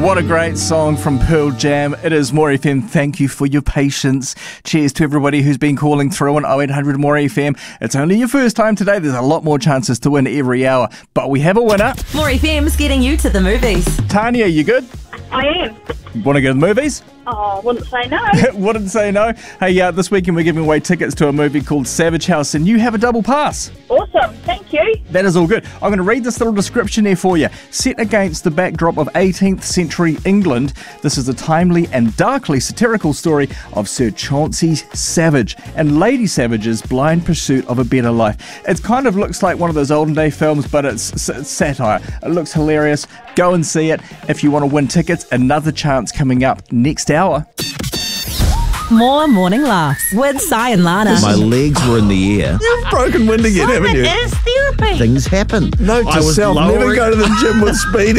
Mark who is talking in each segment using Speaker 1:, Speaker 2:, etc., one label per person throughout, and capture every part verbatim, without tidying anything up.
Speaker 1: What a great song from Pearl Jam. It is More F M. Thank you for your patience. Cheers to everybody who's been calling through on oh eight hundred More F M. It's only your first time today. There's a lot more chances to win every hour, but we have a winner.
Speaker 2: More F M's getting you to the movies.
Speaker 1: Tanya, you good?
Speaker 3: I am.
Speaker 1: Want to go to the movies?
Speaker 3: Oh, I wouldn't say no.
Speaker 1: Wouldn't say no. Hey, uh, this weekend we're giving away tickets to a movie called Savage House, and you have a double pass.
Speaker 3: Awesome. Thank you.
Speaker 1: That is all good. I'm going to read this little description there for you. Set against the backdrop of eighteenth century England, this is a timely and darkly satirical story of Sir Chauncey Savage and Lady Savage's blind pursuit of a better life. It kind of looks like one of those olden day films, but it's, it's satire. It looks hilarious. Go and see it. If you want to win tickets, another chance coming up next hour.
Speaker 2: More morning laughs with Si and Lana.
Speaker 4: My legs were in the air.
Speaker 1: You've broken wind again,
Speaker 2: Simon
Speaker 1: haven't you?
Speaker 2: is therapy.
Speaker 4: Things happen.
Speaker 1: Note to self, never go to the gym with Speedy.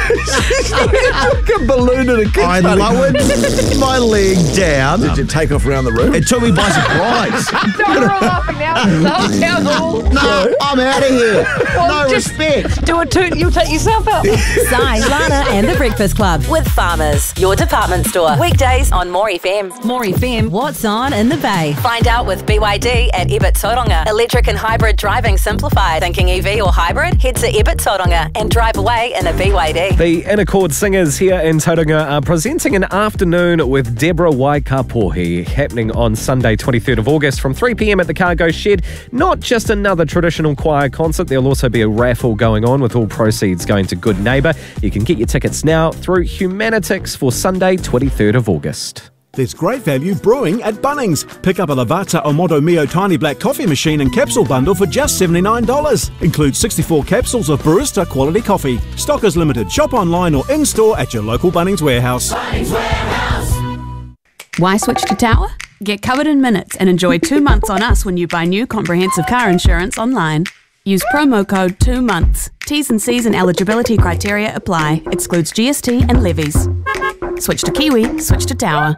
Speaker 1: Like a balloon at a kid's
Speaker 4: I
Speaker 1: party.
Speaker 4: lowered my leg down.
Speaker 1: Did you take off around the room?
Speaker 4: It took me by surprise.
Speaker 5: We're all laughing now. The whole town's all...
Speaker 4: No, I'm out of here.
Speaker 5: Well,
Speaker 4: No
Speaker 5: just
Speaker 4: respect.
Speaker 5: Do a toot, you'll take yourself out.
Speaker 2: Si, Lana and the Breakfast Club with Farmers, your department store. Weekdays on More F M. More F M, what's on in the Bay? Find out with B Y D at Ebert Tauranga. Electric and hybrid driving simplified. Thinking E V or hybrid? Head to Ebert Tauranga and drive away in a B Y D.
Speaker 6: The Innerchord Singers here in Tauranga are presenting an afternoon with Deborah Waikapohi happening on Sunday twenty-third of August from three p.m. at the Cargo Shed. Not just another traditional choir concert, there'll also be a raffle going on with all proceeds going to Good Neighbour. You can get your tickets now through Humanitix for Sunday twenty-third of August.
Speaker 7: There's great value brewing at Bunnings. Pick up a Lavazza Omoto Mio Tiny Black Coffee Machine and Capsule Bundle for just seventy-nine dollars. Includes sixty-four capsules of barista quality coffee. Stock is limited. Shop online or in-store at your local Bunnings warehouse.
Speaker 8: Bunnings Warehouse. Why switch to Tower? Get covered in minutes and enjoy two months on us when you buy new comprehensive car insurance online. Use promo code two months. T's and C's and eligibility criteria apply. Excludes G S T and levies. Switch to Kiwi, switch to Tower.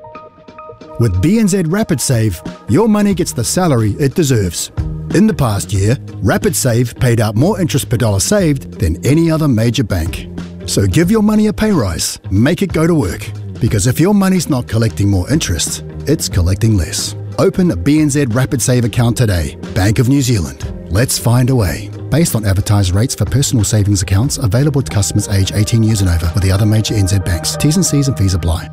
Speaker 9: With B N Z Rapid Save, your money gets the salary it deserves. In the past year, Rapid Save paid out more interest per dollar saved than any other major bank. So give your money a pay rise, make it go to work. Because if your money's not collecting more interest, it's collecting less. Open a B N Z Rapid Save account today. Bank of New Zealand. Let's find a way. Based on advertised rates for personal savings accounts available to customers aged eighteen years and over with the other major N Z banks. T's and C's and fees apply.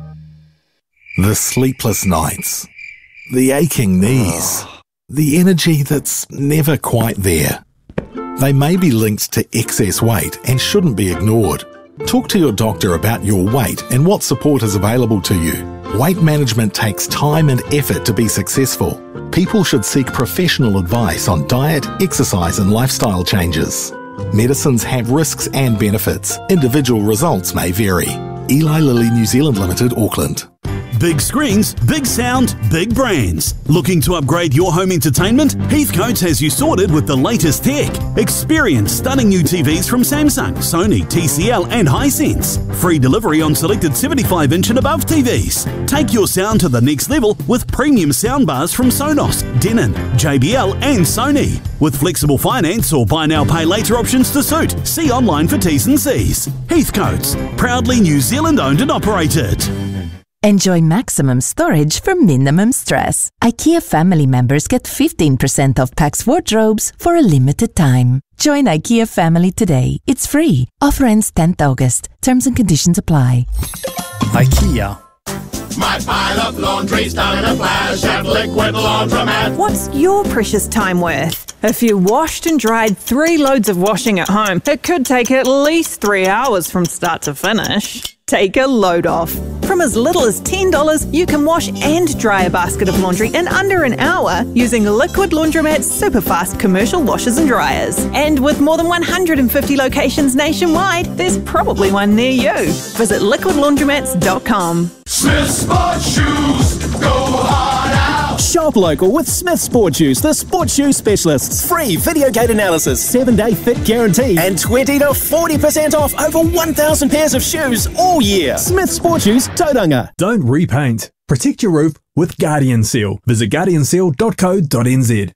Speaker 10: The sleepless nights, the aching knees, the energy that's never quite there. They may be linked to excess weight and shouldn't be ignored. Talk to your doctor about your weight and what support is available to you. Weight management takes time and effort to be successful. People should seek professional advice on diet, exercise and lifestyle changes. Medicines have risks and benefits. Individual results may vary. Eli Lilly New Zealand Limited, Auckland.
Speaker 11: Big screens, big sound, big brands. Looking to upgrade your home entertainment? Heathcote's has you sorted with the latest tech. Experience stunning new T Vs from Samsung, Sony, T C L and Hisense. Free delivery on selected seventy-five inch and above T Vs. Take your sound to the next level with premium soundbars from Sonos, Denon, J B L and Sony. With flexible finance or buy now pay later options to suit. See online for T's and C's. Heathcote's, proudly New Zealand owned and operated.
Speaker 12: Enjoy maximum storage for minimum stress. IKEA family members get fifteen percent off Pax wardrobes for a limited time. Join IKEA family today. It's free. Offer ends tenth of August. Terms and conditions apply.
Speaker 1: IKEA.
Speaker 13: My pile of laundry's done in a flash at Liquid Laundromat.
Speaker 14: What's your precious time worth? If you washed and dried three loads of washing at home, it could take at least three hours from start to finish. Take a load off. From as little as ten dollars, you can wash and dry a basket of laundry in under an hour using Liquid Laundromat's super fast commercial washers and dryers. And with more than one hundred fifty locations nationwide, there's probably one near you. Visit liquid laundromats dot com.
Speaker 13: Smith Sport Shoes, go hard out.
Speaker 15: Shop local with Smith Sport Shoes, the sports shoe specialists. Free video gate analysis, seven day fit guarantee, and twenty to forty percent off over one thousand pairs of shoes all year. Smith Sport Shoes, Tauranga.
Speaker 16: Don't repaint. Protect your roof with Guardian Seal. Visit guardian seal dot co dot n z.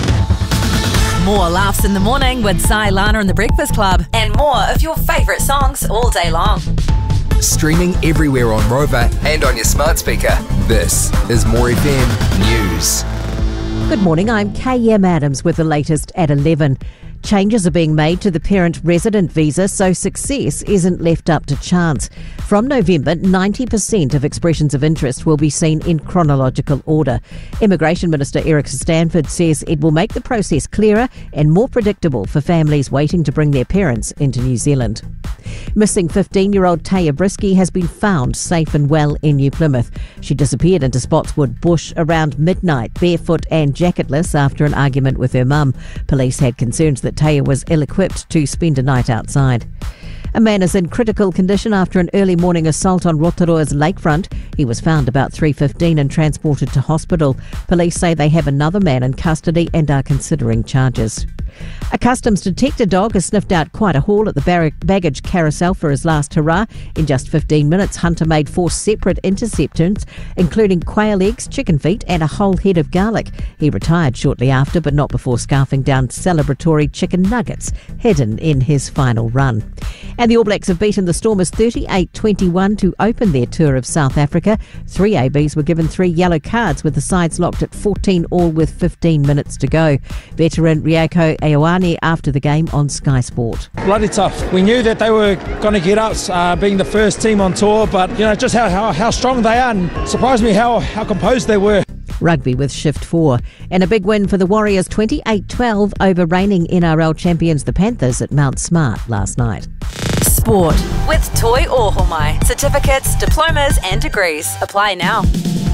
Speaker 2: More laughs in the morning with Si, Lana and the Breakfast Club, and more of your favourite songs all day long.
Speaker 17: streaming everywhere on Rover and on your smart speaker. This is More F M News.
Speaker 18: Good morning, I'm K M Adams with the latest at eleven. Changes are being made to the parent-resident visa so success isn't left up to chance. From November, ninety percent of expressions of interest will be seen in chronological order. Immigration Minister Eric Stanford says it will make the process clearer and more predictable for families waiting to bring their parents into New Zealand. Missing fifteen-year-old Taya Brisky has been found safe and well in New Plymouth. She disappeared into Spotswood Bush around midnight, barefoot and jacketless, after an argument with her mum. Police had concerns that Taya was ill-equipped to spend a night outside. A man is in critical condition after an early morning assault on Rotorua's lakefront. He was found about three fifteen and transported to hospital. Police say they have another man in custody and are considering charges. A customs detector dog has sniffed out quite a haul at the bar- baggage carousel for his last hurrah. In just fifteen minutes, Hunter made four separate interceptions, including quail eggs, chicken feet and a whole head of garlic. He retired shortly after, but not before scarfing down celebratory chicken nuggets hidden in his final run. And the All Blacks have beaten the Stormers thirty-eight twenty-one to open their tour of South Africa. Three A Bs were given three yellow cards, with the sides locked at fourteen all with fifteen minutes to go. Veteran Rieko Ioane after the game on Sky Sport.
Speaker 19: Bloody tough. We knew that they were going to get us, uh, being the first team on tour, but you know just how, how, how strong they are, and surprised me how, how composed they were.
Speaker 18: Rugby with Shift four. And a big win for the Warriors, twenty-eight twelve over reigning N R L champions the Panthers at Mount Smart last night.
Speaker 2: Sport with Toi Ohomai. Certificates, diplomas and degrees. Apply now.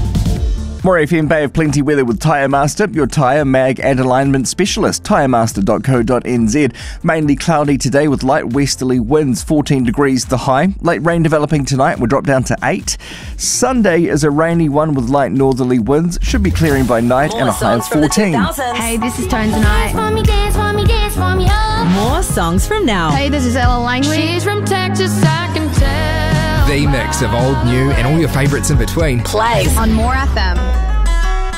Speaker 1: More F M Bay of Plenty weather with Tyre Master, your tyre, mag and alignment specialist. tyre master dot co dot n z. Mainly cloudy today with light westerly winds, fourteen degrees the high. Late rain developing tonight, will drop down to eight. Sunday is a rainy one with light northerly winds. Should be clearing by night
Speaker 2: More
Speaker 1: and a high of fourteen.
Speaker 20: Hey, this is Tones and I.
Speaker 2: For me, dance, for me, dance, for me, oh. More songs from now.
Speaker 20: Hey, this is Ella Langley.
Speaker 2: She's from Texas, I can tell.
Speaker 17: The mix of old, new and all your favourites in between.
Speaker 2: Plays
Speaker 20: on More F M.